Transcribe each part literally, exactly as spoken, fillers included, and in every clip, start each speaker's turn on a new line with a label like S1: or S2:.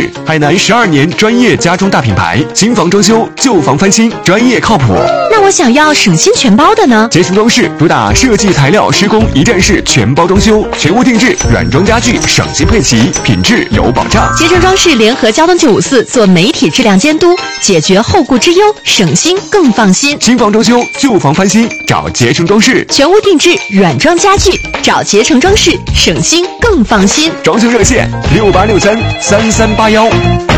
S1: 市，海南十二年专业家装大品牌，新房装修、旧房翻新，专业靠谱。
S2: 那我想要省心全包的呢？
S1: 捷成装饰主打设计、材料、施工一站式全包装修，全屋定制，软装家具省心配齐，品质有保障。
S2: 捷成装饰联合交通九五四做媒体质量监督，解决后顾之忧，省心更放心。
S1: 新房装修、旧房翻新，找捷成装饰；
S2: 全屋定制，软装家具，找捷成装饰，省心更放心。
S1: 装修热线六八六三三三八幺。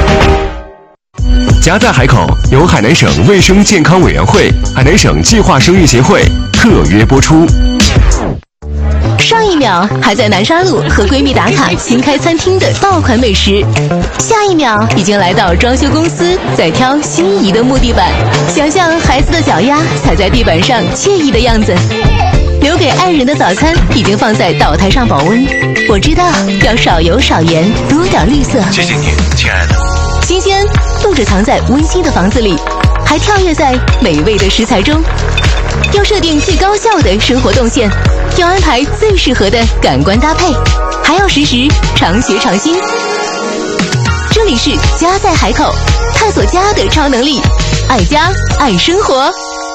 S1: 家在海口由海南省卫生健康委员会、海南省计划生育协会特约播出。
S3: 上一秒还在南沙路和闺蜜打卡新开餐厅的爆款美食，下一秒已经来到装修公司在挑心仪的木地板，想象孩子的脚丫踩在地板上惬意的样子。留给爱人的早餐已经放在岛台上保温，我知道要少油少盐，多点绿色。
S4: 谢谢你，亲爱的。
S3: 新鲜不止藏在温馨的房子里，还跳跃在美味的食材中。要设定最高效的生活动线，要安排最适合的感官搭配，还要时时常学常新。这里是家在海口，探索家的超能力，爱家爱生活。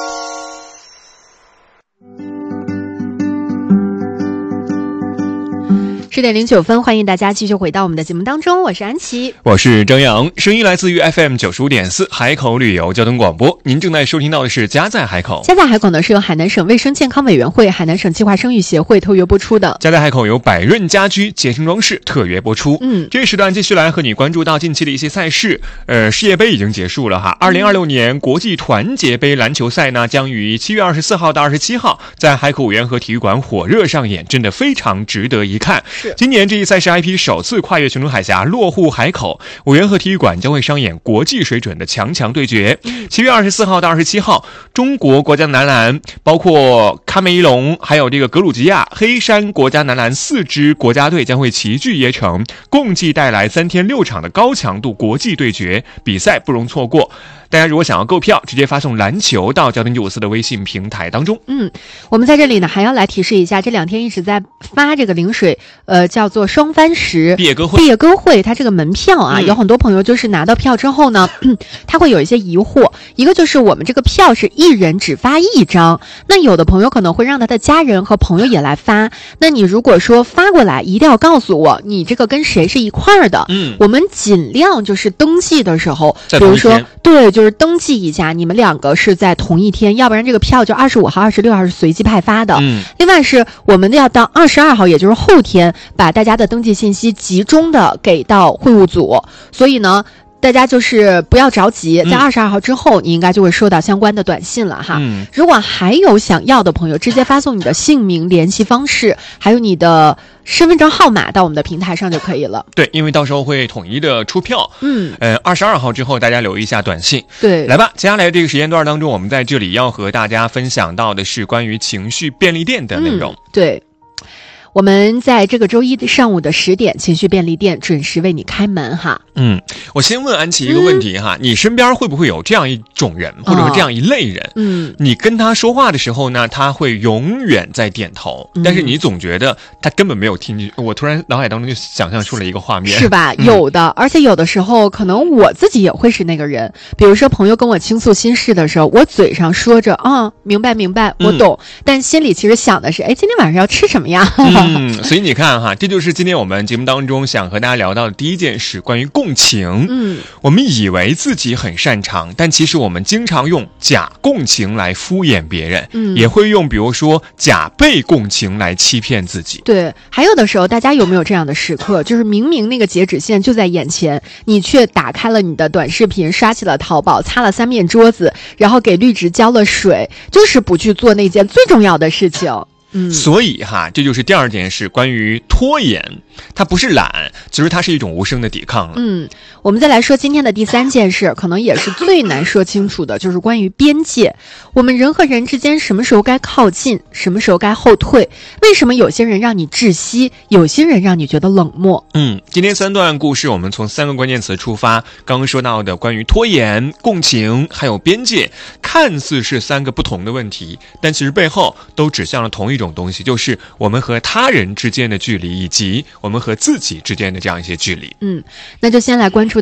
S2: 十点零九分，欢迎大家继续回到我们的节目当中，我是安琪，
S5: 我是张扬，声音来自于 F M 九十五点四海口旅游交通广播。您正在收听到的是家在海口。
S2: 家在海口呢是由海南省卫生健康委员会、海南省计划生育协会特约播出的。
S5: 家在海口由百润家居、捷成装饰特约播出。
S2: 嗯，
S5: 这个时段继续来和你关注到近期的一些赛事。呃，世界杯已经结束了哈。二零二六年国际团结杯篮球赛呢，将于七月二十四号到二十七号在海口五缘河体育馆火热上演，真的非常值得一看。
S2: 是，
S5: 今年这一赛事 I P 首次跨越琼州海峡落户海口，五缘河体育馆将会上演国际水准的强强对决。七月二十四号到二十七号，中国国家男篮包括喀麦隆还有这个格鲁吉亚、黑山国家男篮四支国家队将会齐聚椰城，共计带来三天六场的高强度国际对决，比赛不容错过。大家如果想要购票，直接发送篮球到交通九五四的微信平台当中。
S2: 嗯，我们在这里呢还要来提示一下，这两天一直在发这个陵水，呃，叫做双帆石
S5: 毕业歌会。
S2: 毕业歌会，它这个门票啊，
S5: 嗯、
S2: 有很多朋友就是拿到票之后呢，他会有一些疑惑。一个就是我们这个票是一人只发一张，那有的朋友可能会让他的家人和朋友也来发。那你如果说发过来，一定要告诉我你这个跟谁是一块儿的。
S5: 嗯，
S2: 我们尽量就是登记的时候，比如说对，就是登记一下，你们两个是在同一天，要不然这个票就二十五号、二十六号是随机派发的。
S5: 嗯，
S2: 另外是我们要到二十二号，也就是后天，把大家的登记信息集中的给到会务组。所以呢，大家就是不要着急，在二十二号之后，你应该就会收到相关的短信了哈。
S5: 嗯，
S2: 如果还有想要的朋友，直接发送你的姓名、联系方式，还有你的身份证号码到我们的平台上就可以了。
S5: 对，因为到时候会统一的出票。
S2: 嗯，
S5: 呃，二十二号之后大家留意一下短信。
S2: 对，
S5: 来吧，接下来这个时间段当中，我们在这里要和大家分享到的是关于情绪便利店的内容。
S2: 嗯、对。我们在这个周一的上午的十点，情绪便利店准时为你开门哈。
S5: 嗯，我先问安琪一个问题哈，嗯、你身边会不会有这样一种人，或者说这样一类人？
S2: 嗯，
S5: 你跟他说话的时候呢，他会永远在点头，嗯、但是你总觉得他根本没有听进去。我突然脑海当中就想象出了一个画面，
S2: 是吧？
S5: 嗯、
S2: 有的，而且有的时候可能我自己也会是那个人。比如说朋友跟我倾诉心事的时候，我嘴上说着啊、哦，明白明白，我懂，嗯、但心里其实想的是，哎，今天晚上要吃什么呀？
S5: 嗯，所以你看。看哈，这就是今天我们节目当中想和大家聊到的第一件事，关于共情。
S2: 嗯，
S5: 我们以为自己很擅长，但其实我们经常用假共情来敷衍别人，
S2: 嗯，
S5: 也会用比如说假被共情来欺骗自己。
S2: 对，还有的时候，大家有没有这样的时刻，就是明明那个截止线就在眼前，你却打开了你的短视频，刷起了淘宝，擦了三遍桌子，然后给绿植浇了水，就是不去做那件最重要的事情。嗯，
S5: 所以哈，这就是第二件事，关于拖延，它不是懒，其实它是一种无声的抵抗了。
S2: 嗯，我们再来说今天的第三件事，可能也是最难说清楚的，就是关于边界。我们人和人之间什么时候该靠近，什么时候该后退？为什么有些人让你窒息，有些人让你觉得冷漠？
S5: 嗯，今天三段故事，我们从三个关键词出发，刚刚说到的关于拖延、共情还有边界，看似是三个不同的问题，但其实背后都指向了同一种东西，就是我们和他人之间的距离，以及我们和自己之间的这样一些距离。
S2: 嗯，那就先来关注